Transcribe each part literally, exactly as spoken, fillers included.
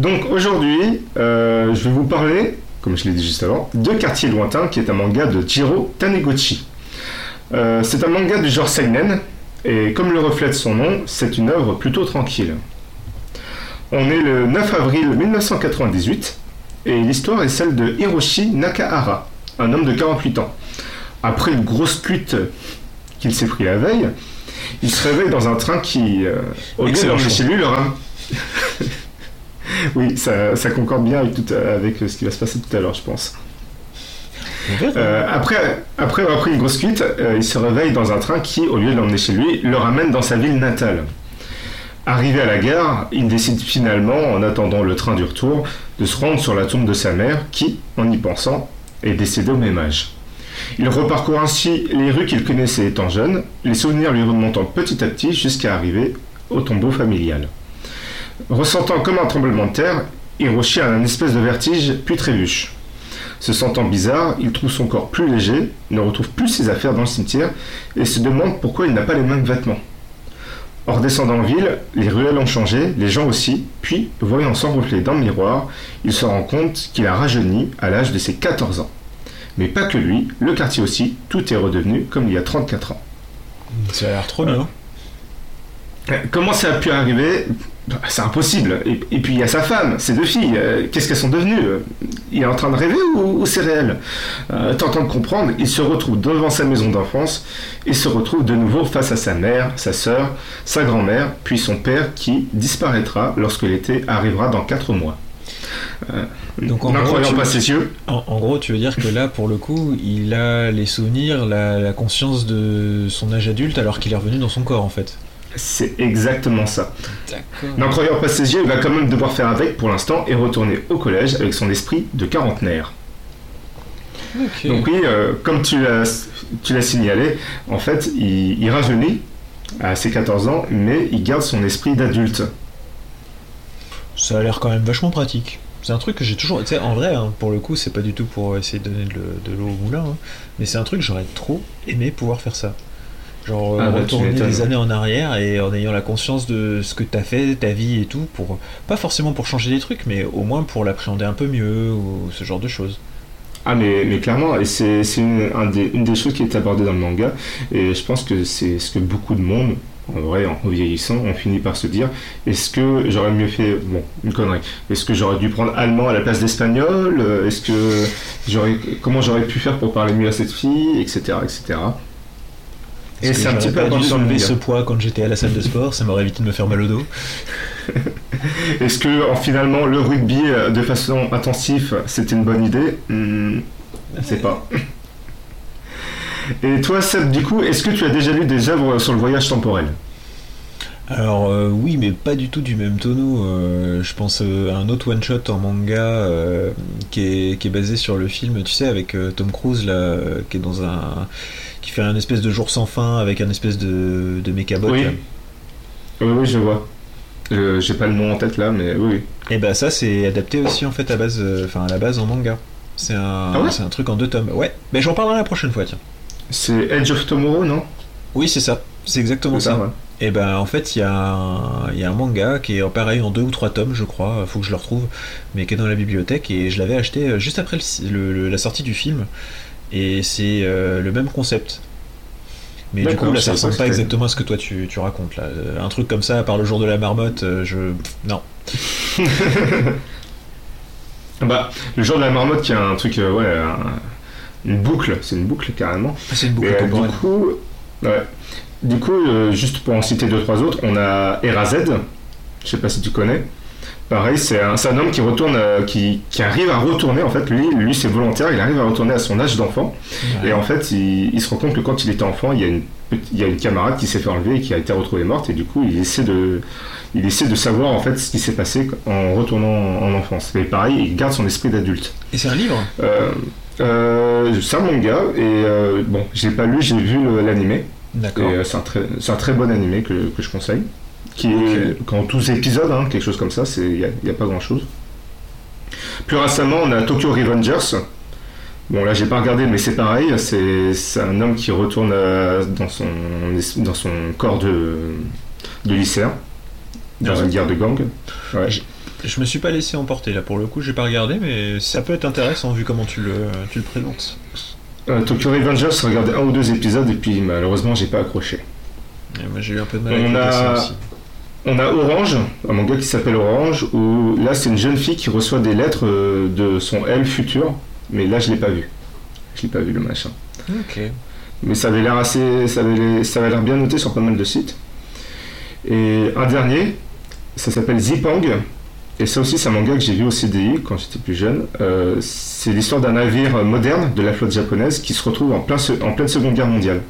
Donc aujourd'hui, euh, je vais vous parler, comme je l'ai dit juste avant, de Quartier Lointain, qui est un manga de Jiro Taniguchi. Euh, c'est un manga du genre seinen, et comme le reflète son nom, c'est une œuvre plutôt tranquille. On est le neuf avril mille neuf cent quatre-vingt-dix-huit, et l'histoire est celle de Hiroshi Nakahara, un homme de quarante-huit ans. Après une grosse cuite qu'il s'est pris la veille, il se réveille dans un train qui, euh, au lieu d'emmener chez lui, le ram... Oui, ça, ça concorde bien avec, tout, avec ce qui va se passer tout à l'heure, je pense. Euh, après, après avoir pris une grosse cuite, euh, il se réveille dans un train qui, au lieu de l'emmener chez lui, le ramène dans sa ville natale. Arrivé à la gare, il décide finalement, en attendant le train du retour, de se rendre sur la tombe de sa mère, qui, en y pensant, est décédée au même âge. Il reparcourt ainsi les rues qu'il connaissait étant jeune, les souvenirs lui remontant petit à petit jusqu'à arriver au tombeau familial. Ressentant comme un tremblement de terre, Hiroshi a un espèce de vertige puis trébuche. Se sentant bizarre, il trouve son corps plus léger, ne retrouve plus ses affaires dans le cimetière et se demande pourquoi il n'a pas les mêmes vêtements. En redescendant en ville, les ruelles ont changé, les gens aussi, puis, voyant son reflet dans le miroir, il se rend compte qu'il a rajeuni à l'âge de ses quatorze ans. Mais pas que lui, le quartier aussi, tout est redevenu comme il y a trente-quatre ans. Ça a l'air trop bien. Comment ça a pu arriver ? C'est impossible. Et, et puis il y a sa femme, ses deux filles. Euh, qu'est-ce qu'elles sont devenues ? Il est en train de rêver ou, ou c'est réel ? euh, Tentant de comprendre, il se retrouve devant sa maison d'enfance et se retrouve de nouveau face à sa mère, sa sœur, sa grand-mère, puis son père qui disparaîtra lorsque l'été arrivera dans quatre mois. Euh, Donc en n'en gros, pas ses yeux. En, en gros, tu veux dire que là, pour le coup, il a les souvenirs, la, la conscience de son âge adulte alors qu'il est revenu dans son corps en fait. C'est exactement ça. D'accord. N'en croyant pas ses yeux, il va quand même devoir faire avec pour l'instant et retourner au collège avec son esprit de quarantenaire. Okay. Donc oui, euh, comme tu l'as, tu l'as signalé, en fait, il, il rajeunit à ses quatorze ans, mais il garde son esprit d'adulte. Ça a l'air quand même vachement pratique. C'est un truc que j'ai toujours... Tu sais, en vrai, hein, pour le coup, c'est pas du tout pour essayer de donner de, de l'eau au moulin, hein, mais c'est un truc que j'aurais trop aimé pouvoir faire ça. Genre ah, euh, bah, retourner des années en arrière et en ayant la conscience de ce que t'as fait, ta vie et tout, pour pas forcément pour changer des trucs, mais au moins pour l'appréhender un peu mieux ou ce genre de choses. Ah mais, mais clairement, et c'est, c'est une, un des, une des choses qui est abordée dans le manga, et je pense que c'est ce que beaucoup de monde, en vrai, en vieillissant, ont fini par se dire, est-ce que j'aurais mieux fait, bon, une connerie, est-ce que j'aurais dû prendre allemand à la place d'espagnol, est-ce que j'aurais, comment j'aurais pu faire pour parler mieux à cette fille, et cetera, et cetera. Est-ce et que c'est un petit peu abordé dans le soulever ce poids quand j'étais à la salle de sport, ça m'aurait évité de me faire mal au dos. Est-ce que en, finalement le rugby de façon intensive c'était une bonne idée ? hmm, Je sais pas. Et toi Seb, du coup, est-ce que tu as déjà lu des œuvres sur le voyage temporel ? Alors euh, oui, mais pas du tout du même tonneau. Euh, je pense euh, à un autre one-shot en manga euh, qui, est, qui est basé sur le film, tu sais, avec euh, Tom Cruise là, euh, qui est dans un, qui fait un espèce de jour sans fin avec un espèce de, de mécabot. Oui. oui, oui, je vois. Euh, j'ai pas le nom en tête là, mais oui. Et bah ça c'est adapté aussi en fait à base, enfin euh, à la base en manga. C'est un, ah ouais c'est un truc en deux tomes. Ouais. Mais j'en parlerai la prochaine fois, tiens. C'est Edge of Tomorrow, non ? Oui, c'est ça. C'est exactement c'est ça. ça ouais. Et ben en fait il y, y a un manga qui est pareil en deux ou trois tomes je crois, faut que je le retrouve, mais qui est dans la bibliothèque et je l'avais acheté juste après le, le, la sortie du film et c'est euh, le même concept. Mais D'accord, du coup là ça ressemble pas exactement à ce que toi tu, tu racontes là. Un truc comme ça, à part le jour de la marmotte, je... non. Bah le jour de la marmotte qui a un truc, euh, ouais, un, une boucle, c'est une boucle carrément. Ah, c'est une boucle temporelle. Du coup, ouais. Du coup, euh, juste pour en citer deux trois autres, on a Erazed, je sais pas si tu connais. Pareil, c'est un, c'est un homme qui retourne, euh, qui, qui arrive à retourner. En fait, lui, lui, c'est volontaire. Il arrive à retourner à son âge d'enfant. Ouais. Et en fait, il, il se rend compte que quand il était enfant, il y a une, il y a une camarade qui s'est fait enlever et qui a été retrouvée morte. Et du coup, il essaie de, il essaie de savoir en fait ce qui s'est passé en retournant en, en enfance. Mais pareil, il garde son esprit d'adulte. Et c'est un livre. Euh, euh, c'est un manga. Et euh, bon, je l'ai pas lu, j'ai vu le, l'animé. D'accord. Et, euh, c'est un très, c'est un très bon animé que, que je conseille. Qui est okay. Quand douze épisodes, hein, quelque chose comme ça, il n'y a, a pas grand chose. Plus récemment, on a Tokyo Revengers. Bon, là, j'ai pas regardé, mais c'est pareil. C'est, c'est un homme qui retourne euh, dans, son, dans son corps de, de lycéen, dans ouais. une guerre de gang. Ouais. Je, je me suis pas laissé emporter là pour le coup, j'ai pas regardé, mais ça peut être intéressant vu comment tu le, tu le présentes. Euh, Tokyo Revengers, j'ai regardé un ou deux épisodes et puis malheureusement j'ai pas accroché. Et moi j'ai eu un peu de mal avec On le a... dessin aussi. On a Orange, un manga qui s'appelle Orange, où là c'est une jeune fille qui reçoit des lettres euh, de son elle futur, mais là je l'ai pas vu. Je l'ai pas vu le machin. Ok. Mais ça avait l'air assez, ça avait, ça avait l'air bien noté sur pas mal de sites. Et un dernier, ça s'appelle Zipang, et ça aussi c'est un manga que j'ai vu au C D I quand j'étais plus jeune. Euh, c'est l'histoire d'un navire moderne de la flotte japonaise qui se retrouve en, plein, en pleine Seconde Guerre mondiale.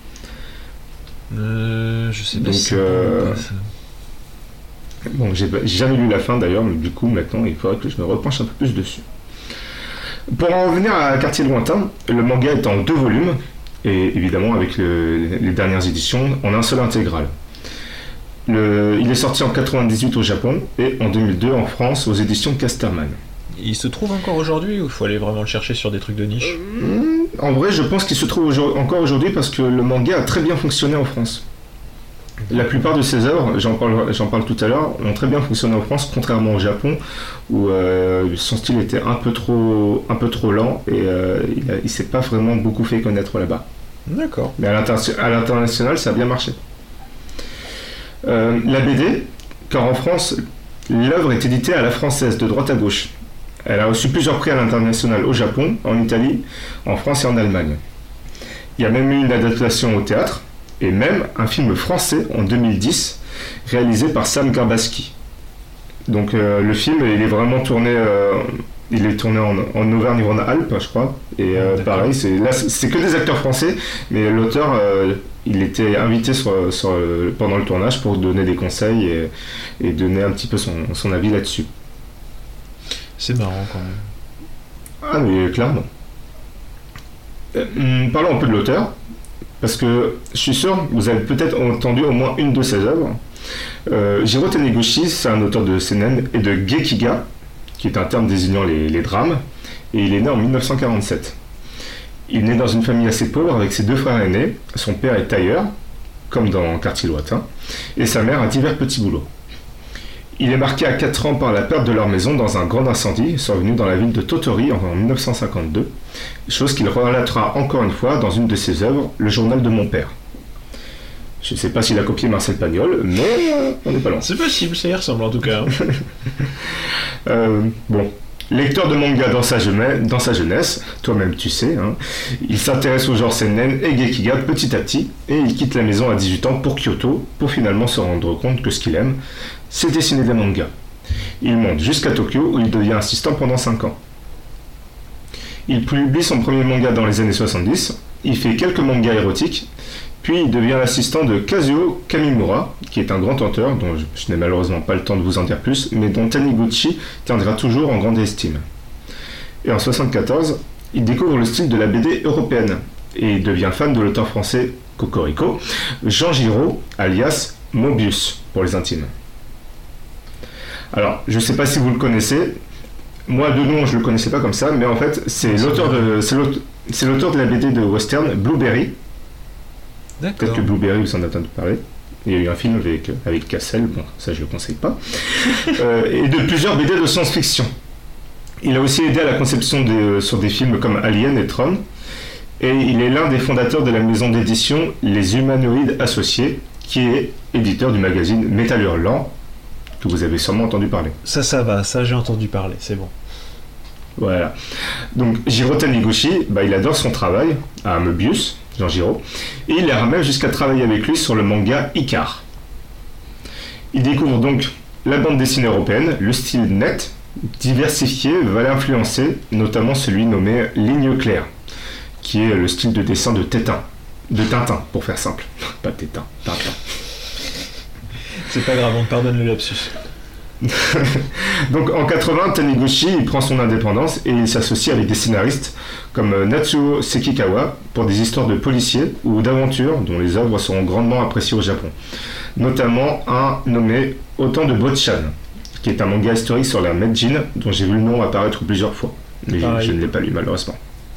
Euh, je sais pas Donc, si c'est euh, pas ça. Bon, j'ai j'ai jamais lu la fin d'ailleurs, mais du coup maintenant il faudrait que je me repenche un peu plus dessus. Pour en revenir à Quartier Lointain, le manga est en deux volumes, et évidemment avec le, les dernières éditions en un seul intégral. Le, il est sorti en quatre-vingt-dix-huit au Japon et en deux mille deux en France aux éditions Casterman. Il se trouve encore aujourd'hui ou il faut aller vraiment le chercher sur des trucs de niche? Euh, en vrai, je pense qu'il se trouve aujourd- encore aujourd'hui parce que le manga a très bien fonctionné en France. La plupart de ses œuvres, j'en parle, j'en parle tout à l'heure, ont très bien fonctionné en France, contrairement au Japon, où euh, son style était un peu trop, un peu trop lent et euh, il, a, il s'est pas vraiment beaucoup fait connaître là-bas. D'accord. Mais à, l'inter- à l'international, ça a bien marché. Euh, la B D, car en France, l'œuvre est éditée à la française, de droite à gauche. Elle a reçu plusieurs prix à l'international au Japon, en Italie, en France et en Allemagne. Il y a même eu une adaptation au théâtre, et même un film français en deux mille dix, réalisé par Sam Garbaski. Donc euh, le film, il est vraiment tourné, euh, il est tourné en, en Auvergne-Rhône-Alpes, je crois. Et euh, pareil, c'est, là, c'est que des acteurs français, mais l'auteur, euh, il était invité sur, sur, pendant le tournage pour donner des conseils et, et donner un petit peu son, son avis là-dessus. C'est marrant quand même. Ah mais clairement. Euh, parlons un peu de l'auteur. Parce que je suis sûr, vous avez peut-être entendu au moins une de ses œuvres. Euh, Jiro Taniguchi, c'est un auteur de seinen et de gekiga, qui est un terme désignant les, les drames, et il est né en dix-neuf cent quarante-sept. Il est né dans une famille assez pauvre avec ses deux frères aînés. Son père est tailleur, comme dans Quartier Lointain, et sa mère a divers petits boulots. Il est marqué à quatre ans par la perte de leur maison dans un grand incendie survenu dans la ville de Totori en dix-neuf cent cinquante-deux, chose qu'il relatera encore une fois dans une de ses œuvres, Le journal de mon père. Je ne sais pas s'il a copié Marcel Pagnol, mais euh, on n'est pas loin. C'est possible, ça y ressemble en tout cas. Hein. euh, bon, lecteur de manga dans sa jeunesse, dans sa jeunesse toi-même tu sais, hein, il s'intéresse au genre seinen et gekiga petit à petit, et il quitte la maison à dix-huit ans pour Kyoto, pour finalement se rendre compte que ce qu'il aime, c'est dessiner des mangas. Il monte jusqu'à Tokyo où il devient assistant pendant cinq ans. Il publie son premier manga dans les années soixante-dix, il fait quelques mangas érotiques, puis il devient l'assistant de Kazuo Kamimura, qui est un grand auteur dont je, je n'ai malheureusement pas le temps de vous en dire plus, mais dont Taniguchi tiendra toujours en grande estime. Et en soixante-quatorze, il découvre le style de la B D européenne, et il devient fan de l'auteur français Cocorico, Jean Giraud, alias Mobius, pour les intimes. Alors, je ne sais pas si vous le connaissez, moi de nom je ne le connaissais pas comme ça, mais en fait c'est l'auteur de, c'est l'auteur, c'est l'auteur de la B D de western Blueberry. D'accord. Peut-être que Blueberry vous en avez entendu parler. Il y a eu un film avec, avec Cassel, bon ça je ne le conseille pas. euh, et de plusieurs B D de science-fiction. Il a aussi aidé à la conception de, sur des films comme Alien et Tron. Et il est l'un des fondateurs de la maison d'édition Les Humanoïdes Associés, qui est éditeur du magazine Métal Hurlant, que vous avez sûrement entendu parler. Ça, ça va, ça j'ai entendu parler, c'est bon. Voilà. Donc Jiro Taniguchi, bah, il adore son travail à Mobius, Jean Giraud, et il ira même jusqu'à travailler avec lui sur le manga Icar. Il découvre donc la bande dessinée européenne, le style net, diversifié, va l'influencer, notamment celui nommé Ligne claire, qui est le style de dessin de Tétin, de Tintin, pour faire simple. Pas Tétin, Tintin. C'est pas grave, on te pardonne le lapsus. Donc en quatre-vingts, Taniguchi il prend son indépendance et il s'associe avec des scénaristes comme Natsuo Sekikawa pour des histoires de policiers ou d'aventures dont les œuvres seront grandement appréciées au Japon. Notamment un nommé Autant de Botchan, qui est un manga historique sur la Meijin dont j'ai vu le nom apparaître plusieurs fois, mais je, je ne l'ai pas lu malheureusement.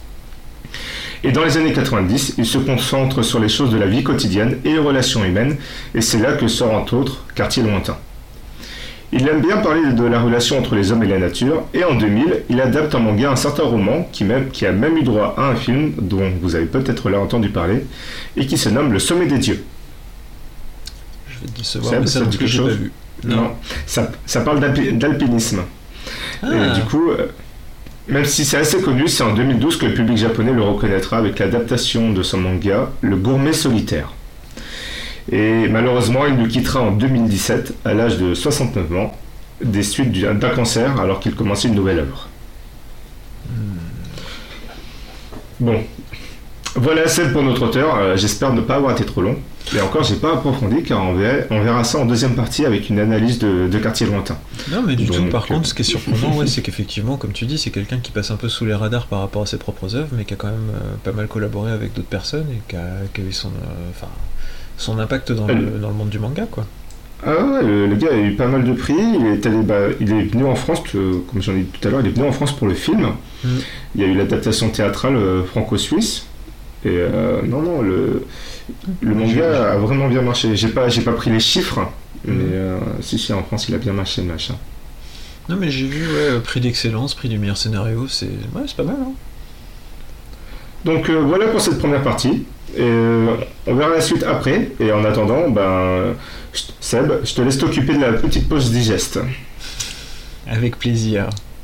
Et dans les années quatre-vingt-dix, il se concentre sur les choses de la vie quotidienne et les relations humaines, et c'est là que sort entre autres Quartier Lointain. Il aime bien parler de la relation entre les hommes et la nature, et en deux mille, il adapte en manga un certain roman qui, même, qui a même eu droit à un film dont vous avez peut-être là entendu parler, et qui se nomme Le Sommet des Dieux. Je vais te décevoir, mais ça, ça dit quelque chose. Pas vu. Non, non. Ça, ça parle d'alpi- d'alpinisme. Ah. Et du coup, même si c'est assez connu, c'est en deux mille douze que le public japonais le reconnaîtra avec l'adaptation de son manga, Le Gourmet Solitaire. Et malheureusement, il nous quittera en deux mille dix-sept, à l'âge de soixante-neuf ans, des suites d'un cancer alors qu'il commençait une nouvelle œuvre. Bon, voilà celle pour notre auteur. Euh, j'espère ne pas avoir été trop long. Et encore, j'ai pas approfondi car on verra, on verra ça en deuxième partie avec une analyse de, de Quartier Lointain. Non, mais du Donc, tout. Par euh... contre, ce qui est surprenant, ouais, c'est qu'effectivement, comme tu dis, c'est quelqu'un qui passe un peu sous les radars par rapport à ses propres œuvres, mais qui a quand même euh, pas mal collaboré avec d'autres personnes et qui a, qui a eu son, enfin, euh, son impact dans, euh... le, dans le monde du manga, quoi. Ah ouais, le, le gars a eu pas mal de prix. Il est, allé, bah, il est venu en France, que, comme j'en ai dit tout à l'heure, il est venu en France pour le film. Mm. Il y a eu l'adaptation théâtrale euh, franco-suisse. Et euh, non, non, le, le manga a vraiment bien marché. J'ai pas, j'ai pas pris les chiffres, mais euh, si, si, en France, il a bien marché le machin. Non, mais j'ai vu, ouais, prix d'excellence, prix du meilleur scénario, c'est, ouais, c'est pas mal, hein. Donc euh, voilà pour cette première partie. Et euh, on verra la suite après. Et en attendant, ben, Seb, je te laisse t'occuper de la petite pause digeste. Avec plaisir.